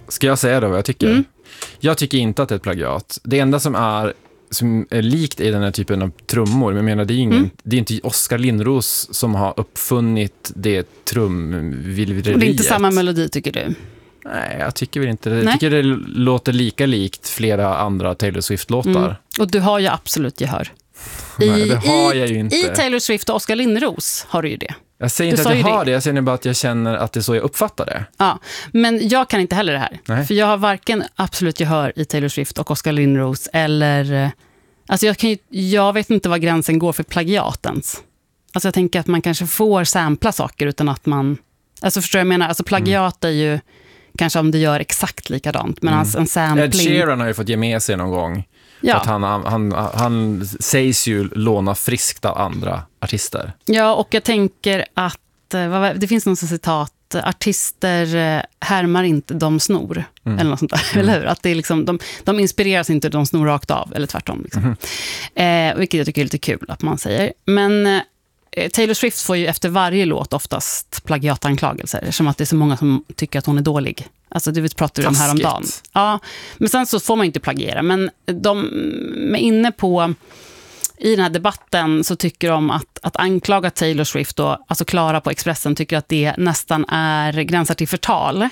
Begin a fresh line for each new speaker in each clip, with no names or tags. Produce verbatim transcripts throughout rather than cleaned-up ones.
Ska jag säga då vad jag tycker?
Mm.
Jag tycker inte att det är ett plagiat. Det enda som är, som är likt i den här typen av trummor, men jag menar det är, ingen, mm. det är inte Oskar Lindros som har uppfunnit det trumvirvleriet.
Och det är inte samma melodi, tycker du?
Nej, jag tycker väl inte det. Jag tycker det låter lika likt flera andra Taylor Swift-låtar. Mm.
Och du har ju absolut gehör.
I, Nej, det har jag ju inte.
I Taylor Swift och Oskar Lindros har du ju det.
Jag säger inte
du
att jag har
det.
det, jag säger bara att jag känner att det är så jag uppfattar det.
Ja, men jag kan inte heller det här.
Nej.
För jag har varken absolut gehör i Taylor Swift och Oskar Lindros eller... Alltså jag, kan ju, jag vet inte var gränsen går för plagiatens. Alltså jag tänker att man kanske får sampla saker utan att man... Alltså förstår jag menar? Alltså plagiat är ju kanske om det gör exakt likadant. Men mm. alltså en sampling...
Ed Sheeran har ju fått ge med sig någon gång. Ja. Att han, han, han sägs ju låna friskt av andra artister.
Ja, och jag tänker att det finns någon citat, artister härmar inte, de snor. Mm. Eller något sånt där, mm. eller hur? Att det är liksom, de, de inspireras inte, de snor rakt av, eller tvärtom. Liksom. Mm. Eh, vilket jag tycker är lite kul att man säger. Men eh, Taylor Swift får ju efter varje låt oftast plagiatanklagelser, som att det är så många som tycker att hon är dålig. Alltså det vi pratade om häromdagen. Ja, men sen så får man inte plagiera. Men de är inne på, i den här debatten så tycker de att, att anklaga Taylor Swift då, alltså Klara på Expressen tycker att det nästan är gränsar till förtal.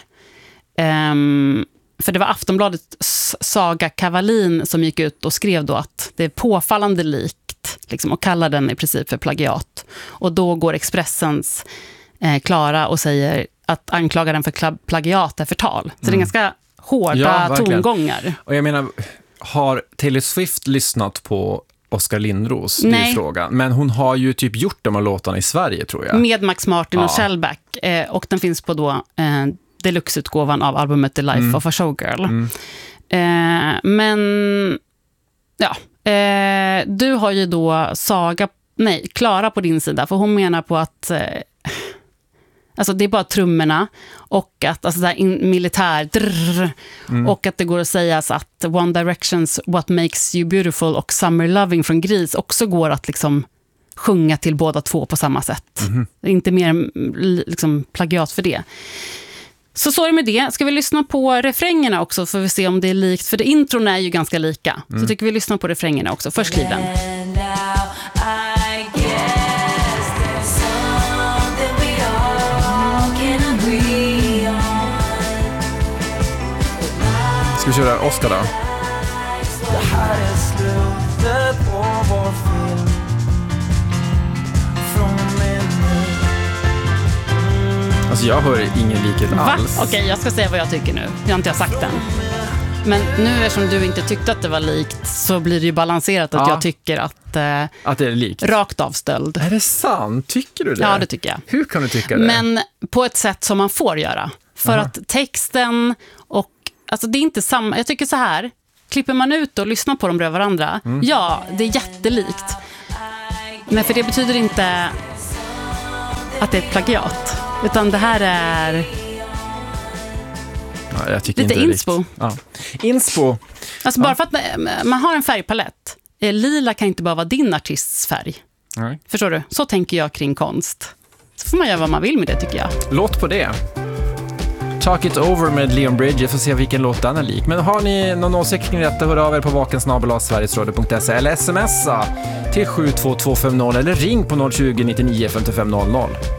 Um, för det var Aftonbladets Saga Kavalin som gick ut och skrev då att det är påfallande likt liksom, och kallar den i princip för plagiat. Och då går Expressens eh, Klara och säger att anklaga den för plagiat är förtal. Så mm. det är ganska hårda ja, tongångar.
Och jag menar, har Taylor Swift lyssnat på Oskar Lindros? Det är frågan. Men hon har ju typ gjort de här låtarna i Sverige, tror jag.
Med Max Martin ja. och Shellback. Eh, och den finns på då eh, deluxe-utgåvan av albumet The Life mm. of a Showgirl. Mm. Eh, men ja, eh, du har ju då Saga, nej, Klara på din sida. För hon menar på att eh, alltså det är bara trummorna och att alltså där in, militär drrr, mm. och att det går att säga att One Direction's What Makes You Beautiful och Summer Loving från Gris också går att liksom sjunga till båda två på samma sätt. Mm. Det är inte mer liksom plagiat för det. Så så är det med det. Ska vi lyssna på refrängerna också för att se om det är likt? För det intron är ju ganska lika. Mm. Så tycker vi lyssna på refrängerna också. Först Cleveland.
Ska vi köra Oscar då?
Det här är slutet på vår film. Från och med nu.
Alltså jag hör ingen likhet
Va?
alls.
Okej, okay, jag ska säga vad jag tycker nu. Jag har inte sagt den. Men nu eftersom du inte tyckte att det var likt så blir det ju balanserat att ja. jag tycker att, eh,
att det är likt.
Rakt avställd.
Är det sant? Tycker du det?
Ja, det tycker jag.
Hur kan du tycka det?
Men på ett sätt som man får göra. För Aha. att texten och alltså det är inte samma, jag tycker så här, klipper man ut och lyssnar på dem bredvid varandra, mm. ja, det är jättelikt. Men för det betyder inte att det är ett plagiat, utan det här är
ja, jag tycker
lite
inte
inspo.
Ja. Inspo.
Alltså bara ja. för att man har en färgpalett. Lila kan inte bara vara din artists färg.
Nej.
Förstår du? Så tänker jag kring konst. Så får man göra vad man vill med det, tycker jag.
Låt på det. Talk It Over med Leon Bridges och se vilken låt den är lik. Men har ni någon åsikt kring detta, hör av er på vaken snabel-a sverigesradio punkt se eller smsa till sju två två fem noll eller ring på noll tjugo nittionio femtiofem noll noll.